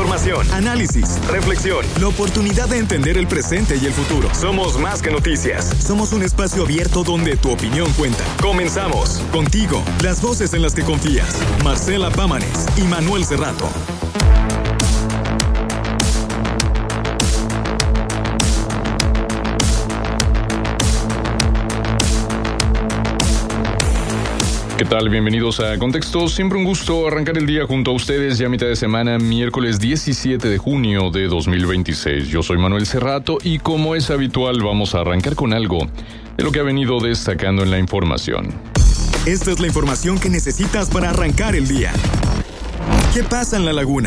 Información, análisis, reflexión, la oportunidad de entender el presente y el futuro. Somos más que noticias. Somos un espacio abierto donde tu opinión cuenta. Comenzamos. Contigo, las voces en las que confías. Marcela Pámanes y Manuel Cerrato. ¿Qué tal? Bienvenidos a Contexto. Siempre un gusto arrancar el día junto a ustedes ya a mitad de semana, miércoles 17 de junio de 2026. Yo soy Manuel Cerrato y como es habitual vamos a arrancar con algo de lo que ha venido destacando en la información. Esta es la información que necesitas para arrancar el día. ¿Qué pasa en La Laguna?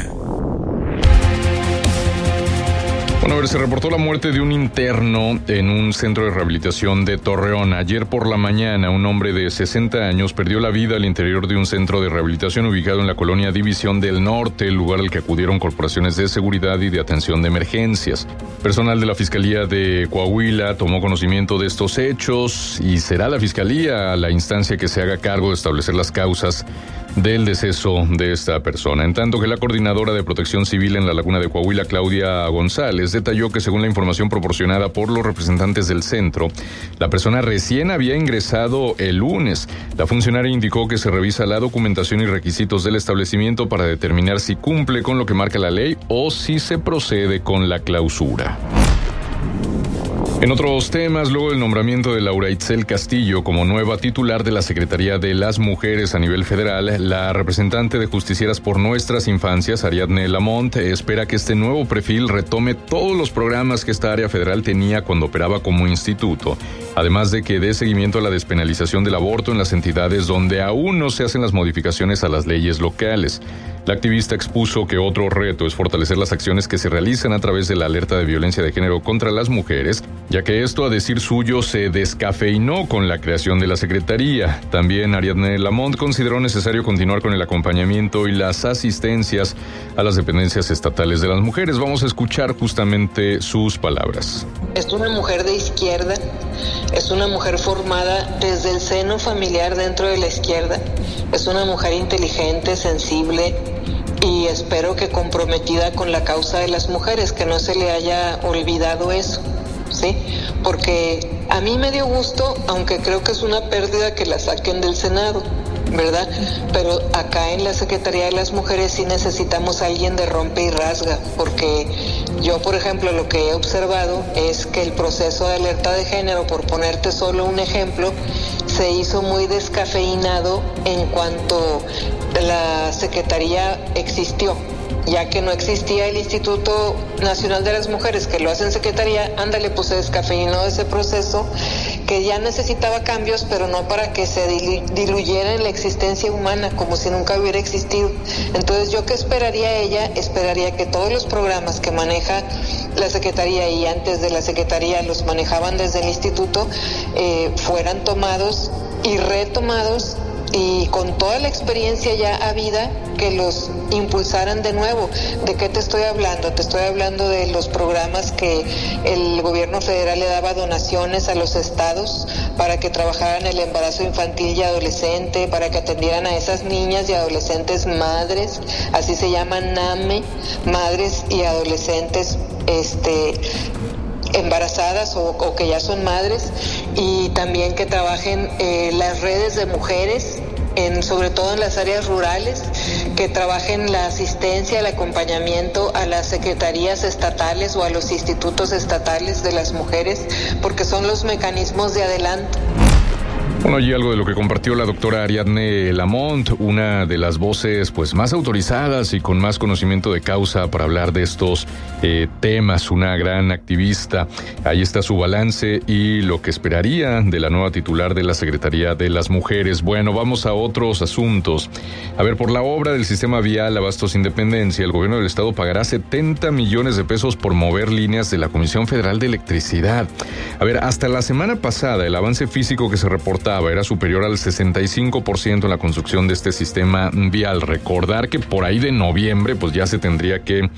Bueno, se reportó la muerte de un interno en un centro de rehabilitación de Torreón. Ayer por la mañana, un hombre de 60 años perdió la vida al interior de un centro de rehabilitación ubicado en la colonia División del Norte, el lugar al que acudieron corporaciones de seguridad y de atención de emergencias. Personal de la Fiscalía de Coahuila tomó conocimiento de estos hechos y será la Fiscalía la instancia que se haga cargo de establecer las causas del deceso de esta persona. En tanto que la coordinadora de Protección Civil en la Laguna de Coahuila, Claudia González, detalló que según la información proporcionada por los representantes del centro, la persona recién había ingresado el lunes. La funcionaria indicó que se revisa la documentación y requisitos del establecimiento para determinar si cumple con lo que marca la ley o si se procede con la clausura. En otros temas, luego del nombramiento de Laura Itzel Castillo como nueva titular de la Secretaría de las Mujeres a nivel federal, la representante de Justicieras por Nuestras Infancias, Ariadne Lamont, espera que este nuevo perfil retome todos los programas que esta área federal tenía cuando operaba como instituto, además de que dé seguimiento a la despenalización del aborto en las entidades donde aún no se hacen las modificaciones a las leyes locales. La activista expuso que otro reto es fortalecer las acciones que se realizan a través de la alerta de violencia de género contra las mujeres, ya que esto, a decir suyo, se descafeinó con la creación de la Secretaría. También Ariadne Lamont consideró necesario continuar con el acompañamiento y las asistencias a las dependencias estatales de las mujeres. Vamos a escuchar justamente sus palabras. Es una mujer de izquierda, es una mujer formada desde el seno familiar dentro de la izquierda, es una mujer inteligente, sensible, y espero que comprometida con la causa de las mujeres, que no se le haya olvidado eso, ¿sí? Porque a mí me dio gusto, aunque creo que es una pérdida que la saquen del Senado, ¿verdad? Pero acá en la Secretaría de las Mujeres sí necesitamos a alguien de rompe y rasga, porque yo, por ejemplo, lo que he observado es que el proceso de alerta de género, por ponerte solo un ejemplo, se hizo muy descafeinado en cuanto la Secretaría existió. Ya que no existía el Instituto Nacional de las Mujeres, que lo hace en Secretaría, ándale, pues se descafeinó ese proceso, que ya necesitaba cambios, pero no para que se diluyera en la existencia humana, como si nunca hubiera existido. Entonces, ¿yo qué esperaría ella? Esperaría que todos los programas que maneja la Secretaría y antes de la Secretaría los manejaban desde el Instituto, fueran tomados y retomados, y con toda la experiencia ya habida, que los impulsaran de nuevo. ¿De qué te estoy hablando? Te estoy hablando de los programas que el gobierno federal le daba donaciones a los estados para que trabajaran el embarazo infantil y adolescente, para que atendieran a esas niñas y adolescentes madres, así se llaman NAME, madres y adolescentes embarazadas o que ya son madres, y también que trabajen las redes de mujeres, sobre todo en las áreas rurales, que trabajen la asistencia, el acompañamiento a las secretarías estatales o a los institutos estatales de las mujeres, porque son los mecanismos de adelanto. Bueno, y algo de lo que compartió la doctora Ariadne Lamont, una de las voces pues más autorizadas y con más conocimiento de causa para hablar de estos temas, una gran activista. Ahí está su balance y lo que esperaría de la nueva titular de la Secretaría de las Mujeres. Bueno, vamos a otros asuntos. A ver, por la obra del sistema vial Abastos Independencia, el gobierno del estado pagará 70 millones de pesos por mover líneas de la Comisión Federal de Electricidad. A ver, hasta la semana pasada el avance físico que se reportaba era superior al 65% en la construcción de este sistema vial. Recordar que por ahí de noviembre pues ya se tendría que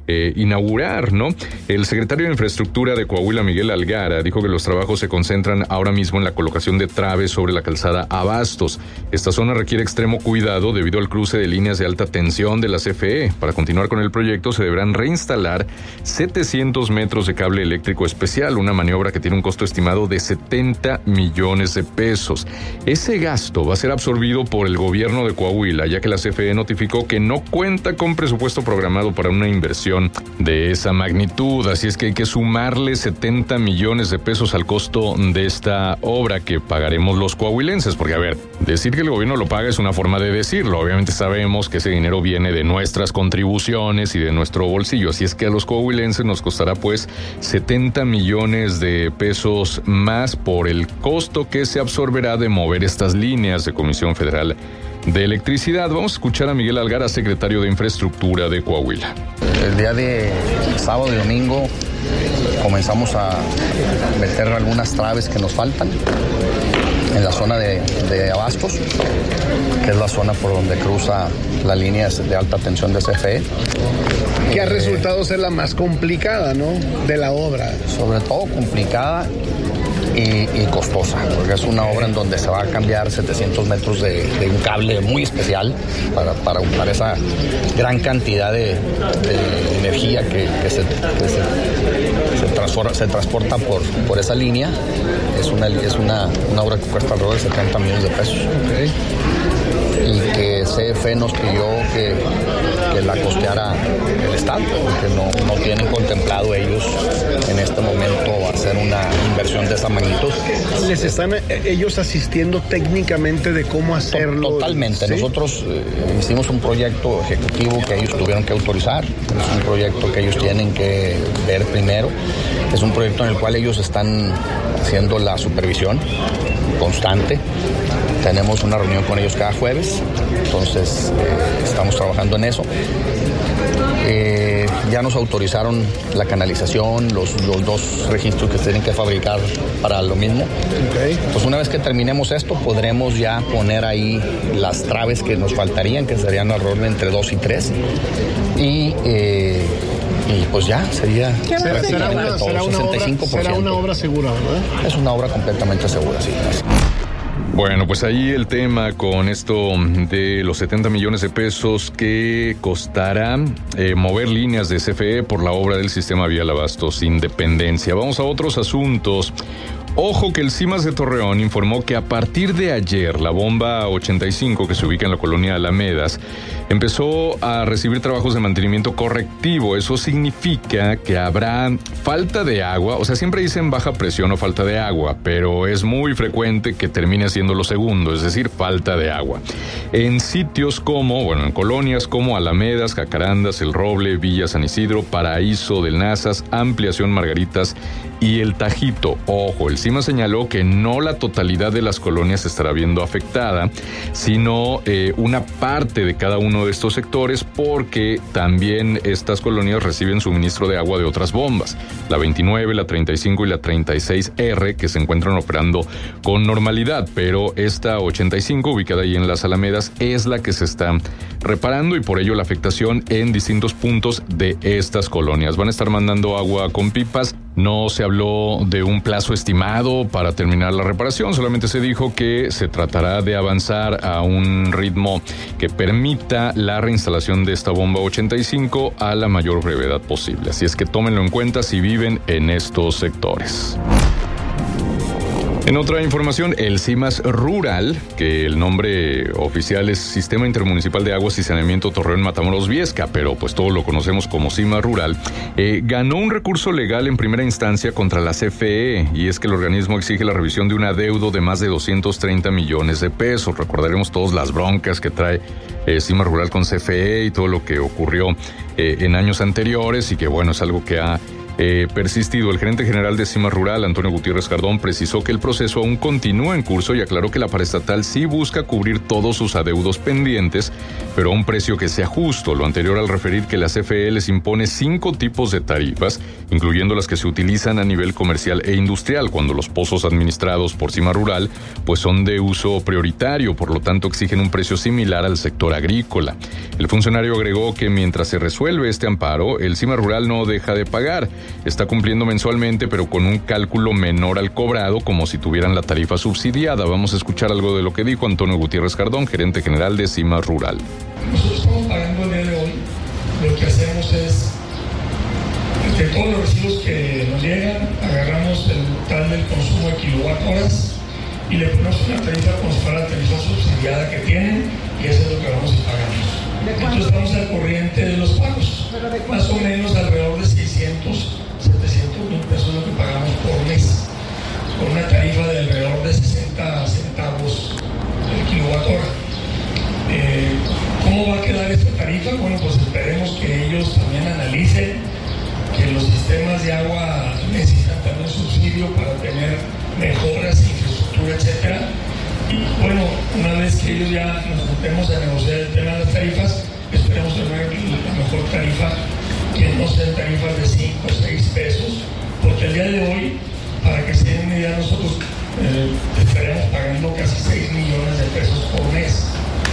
inaugurar, ¿no? El secretario de Infraestructura de Coahuila, Miguel Algara, dijo que los trabajos se concentran ahora mismo en la colocación de traves sobre la calzada Abastos. Esta zona requiere extremo cuidado debido al cruce de líneas de alta tensión de la CFE. Para continuar con el proyecto se deberán reinstalar 700 metros de cable eléctrico especial, una maniobra que tiene un costo estimado de 70 millones de pesos. Ese gasto va a ser absorbido por el gobierno de Coahuila, ya que la CFE notificó que no cuenta con presupuesto programado para una inversión de esa magnitud, así es que hay que sumarle 70 millones de pesos al costo de esta obra que pagaremos los coahuilenses, porque a ver, decir que el gobierno lo paga es una forma de decirlo, obviamente sabemos que ese dinero viene de nuestras contribuciones y de nuestro bolsillo, así es que a los coahuilenses nos costará pues 70 millones de pesos más por el costo que se absorberá de mover estas líneas de Comisión Federal de Electricidad. Vamos a escuchar a Miguel Algara, secretario de Infraestructura de Coahuila. El día de sábado y domingo comenzamos a meter algunas traves que nos faltan en la zona de Abastos, que es la zona por donde cruza las líneas de alta tensión de CFE. Que ha resultado ser la más complicada, ¿no?, de la obra. Sobre todo complicada y costosa, porque es una obra en donde se va a cambiar 700 metros de un cable muy especial para esa gran cantidad de energía que se transporta por esa línea. Es una obra que cuesta alrededor de 70 millones de pesos. Okay. Y que CFE nos pidió que la costeara el Estado, porque no tienen contemplado ellos en este momento hacer una inversión de esa magnitud. ¿Les están ellos asistiendo técnicamente de cómo hacerlo? Totalmente. ¿Sí? Nosotros hicimos un proyecto ejecutivo que ellos tuvieron que autorizar. Es un proyecto que ellos tienen que ver primero. Es un proyecto en el cual ellos están haciendo la supervisión constante. Tenemos una reunión con ellos cada jueves, entonces estamos trabajando en eso. Ya nos autorizaron la canalización, los 2 registros que se tienen que fabricar para lo mismo. Okay. Pues una vez que terminemos esto, podremos ya poner ahí las traves que nos faltarían, que serían alrededor de entre 2 y 3. Y pues ya sería prácticamente todo, 65%. Será una obra segura, ¿verdad? Es una obra completamente segura, sí. Bueno, pues ahí el tema con esto de los 70 millones de pesos que costará mover líneas de CFE por la obra del sistema vial Abastos Independencia. Vamos a otros asuntos. Ojo que el CIMAS de Torreón informó que a partir de ayer la bomba 85 que se ubica en la colonia Alamedas empezó a recibir trabajos de mantenimiento correctivo. Eso significa que habrá falta de agua, o sea, siempre dicen baja presión o falta de agua, pero es muy frecuente que termine siendo lo segundo, es decir, falta de agua. En sitios en colonias como Alamedas, Jacarandas, El Roble, Villa San Isidro, Paraíso del Nazas, Ampliación Margaritas y El Tajito. Ojo, el CIMAS señaló que no la totalidad de las colonias estará viendo afectada, sino una parte de cada uno de estos sectores, porque también estas colonias reciben suministro de agua de otras bombas, la 29, la 35 y la 36R, que se encuentran operando con normalidad, pero esta 85, ubicada ahí en las Alamedas, es la que se está reparando y por ello la afectación en distintos puntos de estas colonias. Van a estar mandando agua con pipas. No se habló de un plazo estimado para terminar la reparación, solamente se dijo que se tratará de avanzar a un ritmo que permita la reinstalación de esta bomba 85 a la mayor brevedad posible. Así es que tómenlo en cuenta si viven en estos sectores. En otra información, el CIMAS Rural, que el nombre oficial es Sistema Intermunicipal de Aguas y Saneamiento Torreón Matamoros Viesca, pero pues todos lo conocemos como CIMAS Rural, ganó un recurso legal en primera instancia contra la CFE, y es que el organismo exige la revisión de un adeudo de más de 230 millones de pesos. Recordaremos todas las broncas que trae CIMAS Rural con CFE y todo lo que ocurrió en años anteriores, y que bueno, es algo que ha persistido. El gerente general de Cimas Rural, Antonio Gutiérrez Jardón, precisó que el proceso aún continúa en curso y aclaró que la paraestatal sí busca cubrir todos sus adeudos pendientes, pero a un precio que sea justo. Lo anterior al referir que la CFE les impone 5 tipos de tarifas, incluyendo las que se utilizan a nivel comercial e industrial, cuando los pozos administrados por Cimas Rural pues son de uso prioritario, por lo tanto exigen un precio similar al sector agrícola. El funcionario agregó que mientras se resuelve este amparo, el Cimas Rural no deja de pagar. Está cumpliendo mensualmente, pero con un cálculo menor al cobrado, como si tuvieran la tarifa subsidiada. Vamos a escuchar algo de lo que dijo Antonio Gutiérrez Jardón, gerente general de Cimas Rural. Nosotros estamos pagando el día de hoy. Lo que hacemos es, de todos los recibos que nos llegan, agarramos el total del consumo de kilowatt-horas y le ponemos una tarifa como si fuera la tarifa subsidiada que tienen, y eso es lo que vamos y pagamos. Entonces estamos al corriente de los pagos, más o menos alrededor de 600, 700 mil pesos lo que pagamos por mes, con una tarifa de alrededor de 60 centavos el kilowatt-hora. ¿Cómo va a quedar esta tarifa? Bueno, pues esperemos que ellos también analicen que los sistemas de agua necesitan también subsidio para tener mejoras, infraestructura, etcétera. Y bueno, una vez que ellos ya nos metemos a negociar el tema de las tarifas, esperemos tener la mejor tarifa, que no sean tarifas de 5 o 6 pesos, porque el día de hoy, para que se den una idea, nosotros estaremos pagando casi 6 millones de pesos por mes.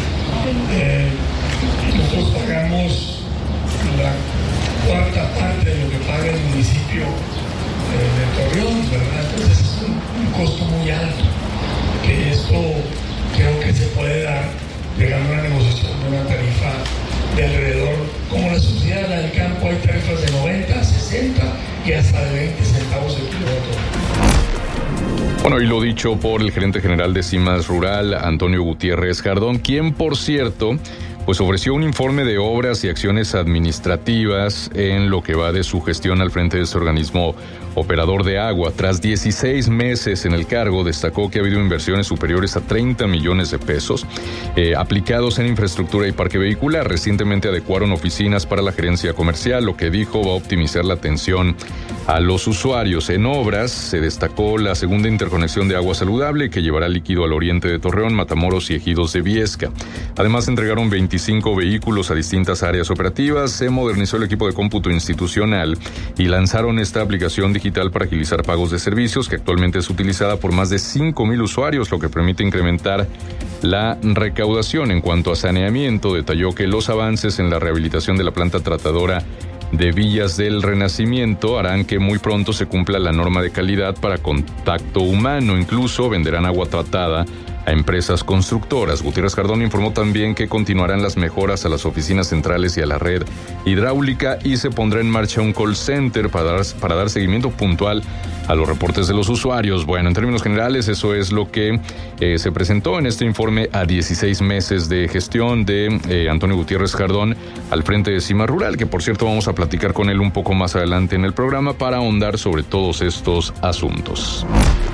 Nosotros pagamos la cuarta parte de lo que paga el municipio de Torreón, ¿verdad? Entonces es un costo muy alto, que esto creo que se puede dar llegando a una negociación de una tarifa de alrededor, como la subsidiada del campo, hay tarifas de 90, 60 y hasta de 20 centavos el kilowatt-hora. Bueno, y lo dicho por el gerente general de Cimas Rural, Antonio Gutiérrez Jardón, quien, por cierto, pues ofreció un informe de obras y acciones administrativas en lo que va de su gestión al frente de este organismo operador de agua. Tras 16 meses en el cargo, destacó que ha habido inversiones superiores a 30 millones de pesos aplicados en infraestructura y parque vehicular. Recientemente adecuaron oficinas para la gerencia comercial, lo que dijo va a optimizar la atención a los usuarios. En obras se destacó la segunda interconexión de agua saludable que llevará líquido al oriente de Torreón, Matamoros y ejidos de Viesca. Además entregaron 25 vehículos a distintas áreas operativas, se modernizó el equipo de cómputo institucional y lanzaron esta aplicación digital para agilizar pagos de servicios que actualmente es utilizada por más de 5,000 usuarios, lo que permite incrementar la recaudación. En cuanto a saneamiento, detalló que los avances en la rehabilitación de la planta tratadora de Villas del Renacimiento harán que muy pronto se cumpla la norma de calidad para contacto humano. Incluso venderán agua tratada a empresas constructoras. Gutiérrez Jardón informó también que continuarán las mejoras a las oficinas centrales y a la red hidráulica y se pondrá en marcha un call center para dar seguimiento puntual a los reportes de los usuarios. Bueno, en términos generales, eso es lo que se presentó en este informe a 16 meses de gestión de Antonio Gutiérrez Jardón al frente de Cimas Rural, que por cierto vamos a platicar con él un poco más adelante en el programa para ahondar sobre todos estos asuntos.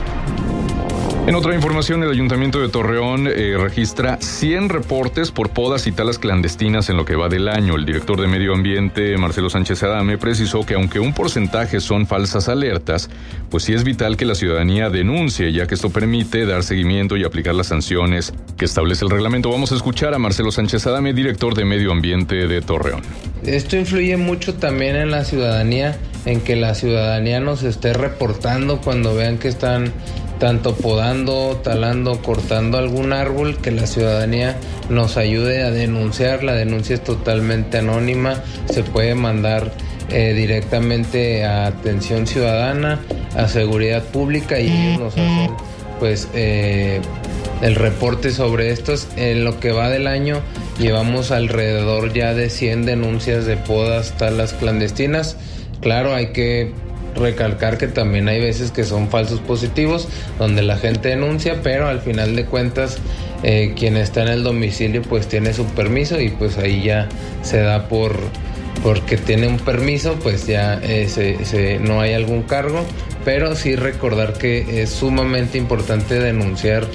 En otra información, el Ayuntamiento de Torreón registra 100 reportes por podas y talas clandestinas en lo que va del año. El director de Medio Ambiente, Marcelo Sánchez Adame, precisó que aunque un porcentaje son falsas alertas, pues sí es vital que la ciudadanía denuncie, ya que esto permite dar seguimiento y aplicar las sanciones que establece el reglamento. Vamos a escuchar a Marcelo Sánchez Adame, director de Medio Ambiente de Torreón. Esto influye mucho también en la ciudadanía, en que la ciudadanía nos esté reportando cuando vean que están tanto podando, talando, cortando algún árbol, que la ciudadanía nos ayude a denunciar. La denuncia es totalmente anónima, se puede mandar directamente a Atención Ciudadana, a Seguridad Pública, y ellos nos hacen pues el reporte sobre estos. En lo que va del año llevamos alrededor ya de 100 denuncias de podas, talas clandestinas. Claro, hay que recalcar que también hay veces que son falsos positivos, donde la gente denuncia, pero al final de cuentas quien está en el domicilio pues tiene su permiso y pues ahí ya se da porque tiene un permiso, pues ya no hay algún cargo, pero sí recordar que es sumamente importante denunciar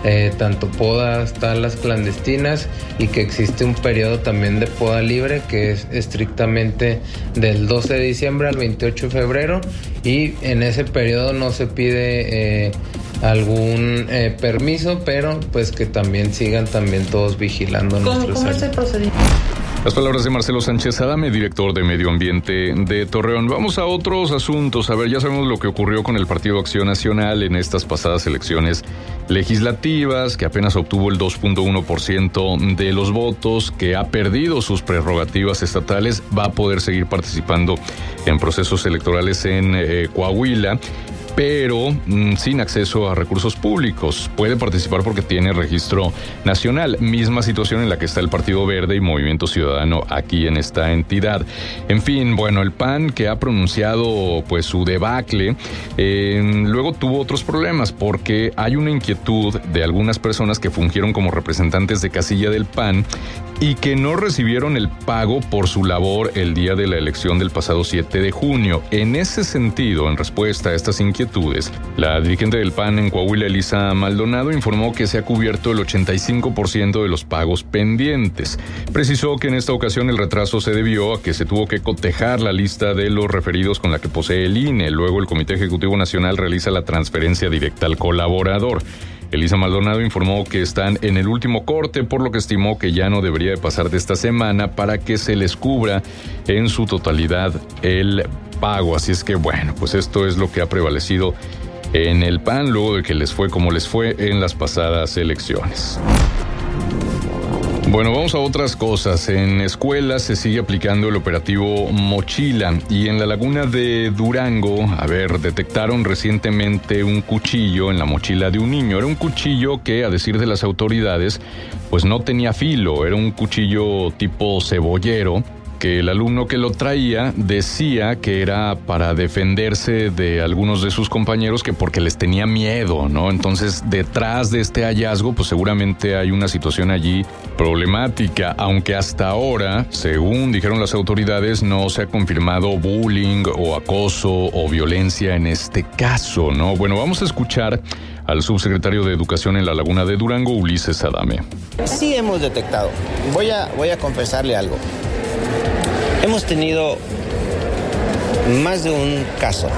tanto podas, talas clandestinas, y que existe un periodo también de poda libre que es estrictamente del 12 de diciembre al 28 de febrero, y en ese periodo no se pide algún permiso, pero pues que también sigan todos vigilando nuestras áreas. ¿Cómo es el procedimiento? Las palabras de Marcelo Sánchez Adame, director de Medio Ambiente de Torreón. Vamos a otros asuntos. A ver, ya sabemos lo que ocurrió con el Partido Acción Nacional en estas pasadas elecciones legislativas, que apenas obtuvo el 2.1% de los votos, que ha perdido sus prerrogativas estatales, va a poder seguir participando en procesos electorales en Coahuila, pero sin acceso a recursos públicos. Puede participar porque tiene registro nacional. Misma situación en la que está el Partido Verde y Movimiento Ciudadano aquí en esta entidad. En fin, bueno, el PAN, que ha pronunciado pues su debacle, luego tuvo otros problemas porque hay una inquietud de algunas personas que fungieron como representantes de casilla del PAN y que no recibieron el pago por su labor el día de la elección del pasado 7 de junio. En ese sentido, en respuesta a estas inquietudes, la dirigente del PAN en Coahuila, Elisa Maldonado, informó que se ha cubierto el 85% de los pagos pendientes. Precisó que en esta ocasión el retraso se debió a que se tuvo que cotejar la lista de los referidos con la que posee el INE. Luego el Comité Ejecutivo Nacional realiza la transferencia directa al colaborador. Elisa Maldonado informó que están en el último corte, por lo que estimó que ya no debería de pasar de esta semana para que se les cubra en su totalidad el pago. Así es que bueno, pues esto es lo que ha prevalecido en el PAN luego de que les fue como les fue en las pasadas elecciones. Bueno, vamos a otras cosas. En escuelas se sigue aplicando el operativo Mochila y en la laguna de Durango, detectaron recientemente un cuchillo en la mochila de un niño. Era un cuchillo que, a decir de las autoridades, pues no tenía filo, era un cuchillo tipo cebollero, que el alumno que lo traía decía que era para defenderse de algunos de sus compañeros, que porque les tenía miedo, ¿no? Entonces, detrás de este hallazgo, pues seguramente hay una situación allí problemática, aunque hasta ahora, según dijeron las autoridades, no se ha confirmado bullying o acoso o violencia en este caso, ¿no? Bueno, vamos a escuchar al subsecretario de Educación en la Laguna de Durango, Ulises Adame. Sí hemos detectado. Voy a confesarle algo. Hemos tenido más de un caso.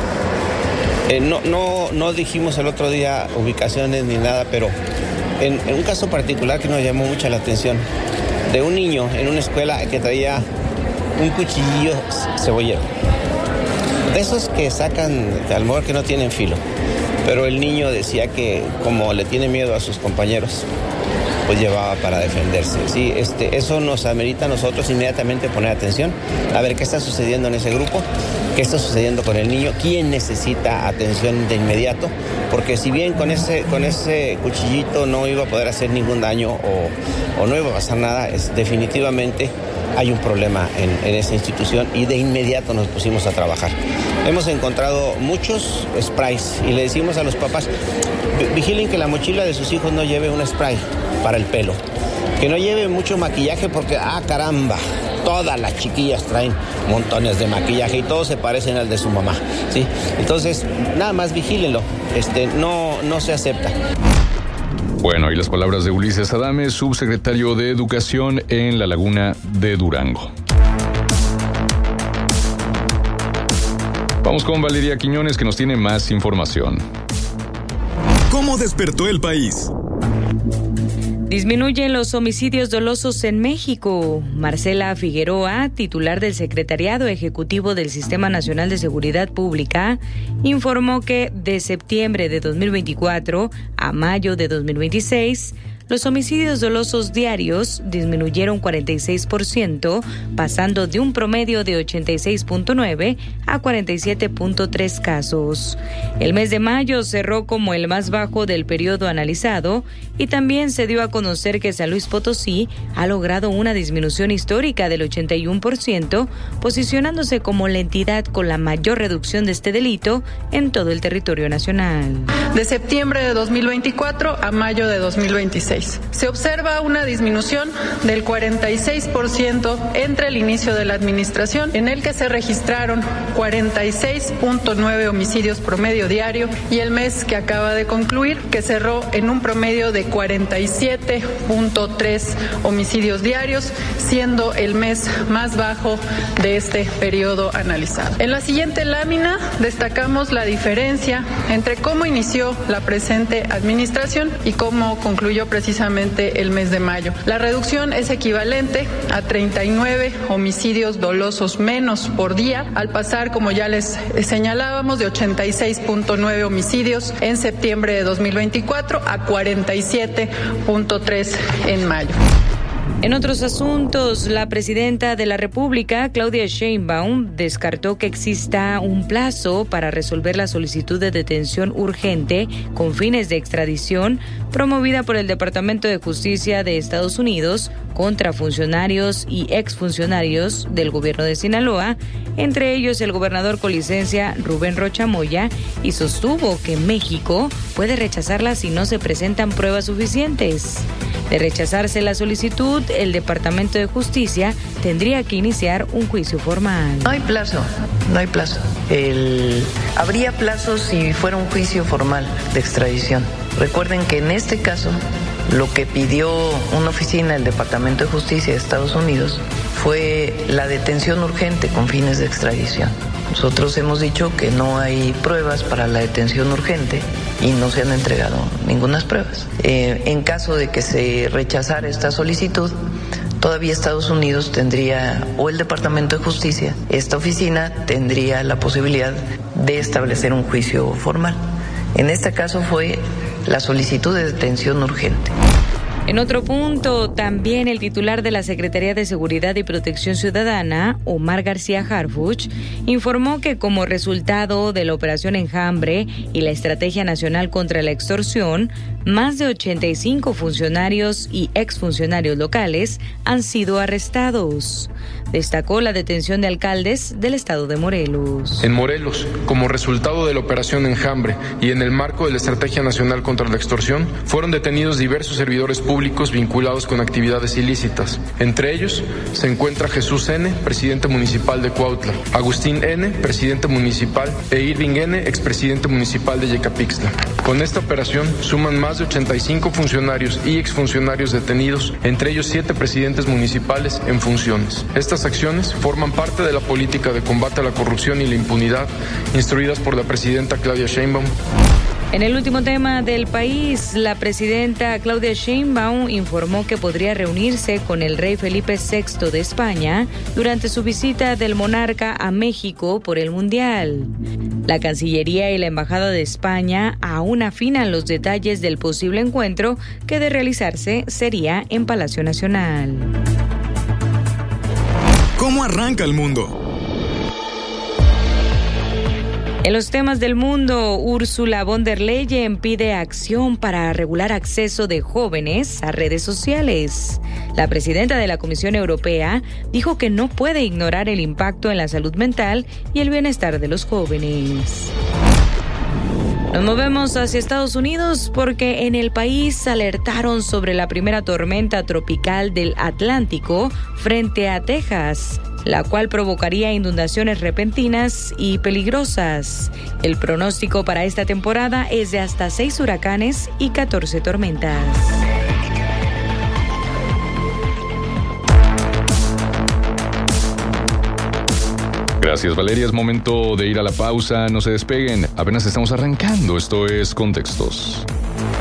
No dijimos el otro día ubicaciones ni nada, pero en un caso particular que nos llamó mucho la atención, de un niño en una escuela que traía un cuchillo cebollero. De esos que sacan, a lo mejor que no tienen filo, pero el niño decía que como le tiene miedo a sus compañeros, pues llevaba para defenderse. Sí, eso nos amerita a nosotros inmediatamente poner atención, a ver qué está sucediendo en ese grupo, qué está sucediendo con el niño, quién necesita atención de inmediato, porque si bien con ese cuchillito no iba a poder hacer ningún daño o no iba a pasar nada, definitivamente hay un problema en esa institución y de inmediato nos pusimos a trabajar. Hemos encontrado muchos sprays y le decimos a los papás, vigilen que la mochila de sus hijos no lleve un spray para el pelo, que no lleve mucho maquillaje porque, caramba, todas las chiquillas traen montones de maquillaje y todos se parecen al de su mamá, ¿sí? Entonces, nada más vigílenlo, no se acepta. Bueno, y las palabras de Ulises Adame, subsecretario de Educación en la Laguna de Durango. Vamos con Valeria Quiñones, que nos tiene más información. ¿Cómo despertó el país? Disminuyen los homicidios dolosos en México. Marcela Figueroa, titular del Secretariado Ejecutivo del Sistema Nacional de Seguridad Pública, informó que de septiembre de 2024 a mayo de 2026, los homicidios dolosos diarios disminuyeron 46%, pasando de un promedio de 86.9 a 47.3 casos. El mes de mayo cerró como el más bajo del periodo analizado y también se dio a conocer que San Luis Potosí ha logrado una disminución histórica del 81%, posicionándose como la entidad con la mayor reducción de este delito en todo el territorio nacional. De septiembre de 2024 a mayo de 2026. 2016. Se observa una disminución del 46% entre el inicio de la administración, en el que se registraron 46.9 homicidios promedio diario, y el mes que acaba de concluir, que cerró en un promedio de 47.3 homicidios diarios, siendo el mes más bajo de este periodo analizado. En la siguiente lámina destacamos la diferencia entre cómo inició la presente administración y cómo concluyó precisamente el mes de mayo. La reducción es equivalente a 39 homicidios dolosos menos por día, al pasar, como ya les señalábamos, de 86.9 homicidios en septiembre de 2024 a 47.3 en mayo. En otros asuntos, la presidenta de la República, Claudia Sheinbaum, descartó que exista un plazo para resolver la solicitud de detención urgente con fines de extradición promovida por el Departamento de Justicia de Estados Unidos contra funcionarios y exfuncionarios del gobierno de Sinaloa, entre ellos el gobernador con licencia Rubén Rocha Moya, y sostuvo que México puede rechazarla si no se presentan pruebas suficientes. De rechazarse la solicitud, el Departamento de Justicia tendría que iniciar un juicio formal. No hay plazo. Habría plazo si fuera un juicio formal de extradición. Recuerden que en este caso, lo que pidió una oficina del Departamento de Justicia de Estados Unidos fue la detención urgente con fines de extradición. Nosotros hemos dicho que no hay pruebas para la detención urgente y no se han entregado ninguna pruebas. En caso de que se rechazara esta solicitud, todavía Estados Unidos tendría, o el Departamento de Justicia, esta oficina tendría la posibilidad de establecer un juicio formal. En este caso fue la solicitud de detención urgente. En otro punto, también el titular de la Secretaría de Seguridad y Protección Ciudadana, Omar García Harfuch, informó que como resultado de la Operación Enjambre y la Estrategia Nacional contra la Extorsión, más de 85 funcionarios y exfuncionarios locales han sido arrestados. Destacó la detención de alcaldes del estado de Morelos. En Morelos, como resultado de la Operación Enjambre y en el marco de la Estrategia Nacional contra la Extorsión, fueron detenidos diversos servidores públicos vinculados con actividades ilícitas. Entre ellos se encuentra Jesús N., presidente municipal de Cuautla, Agustín N., presidente municipal, e Irving N., expresidente municipal de Yecapixtla. Con esta operación suman más de 85 funcionarios y exfuncionarios detenidos, entre ellos 7 presidentes municipales en funciones. Estas acciones forman parte de la política de combate a la corrupción y la impunidad, instruidas por la presidenta Claudia Sheinbaum. En el último tema del país, la presidenta Claudia Sheinbaum informó que podría reunirse con el rey Felipe VI de España durante su visita del monarca a México por el Mundial. La Cancillería y la Embajada de España aún afinan los detalles del posible encuentro que, de realizarse, sería en Palacio Nacional. ¿Cómo arranca el mundo? En los temas del mundo, Ursula von der Leyen pide acción para regular acceso de jóvenes a redes sociales. La presidenta de la Comisión Europea dijo que no puede ignorar el impacto en la salud mental y el bienestar de los jóvenes. Nos movemos hacia Estados Unidos porque en el país alertaron sobre la primera tormenta tropical del Atlántico frente a Texas, la cual provocaría inundaciones repentinas y peligrosas. El pronóstico para esta temporada es de hasta 6 huracanes y 14 tormentas. Gracias, Valeria. Es momento de ir a la pausa. No se despeguen. Apenas estamos arrancando. Esto es Contextos.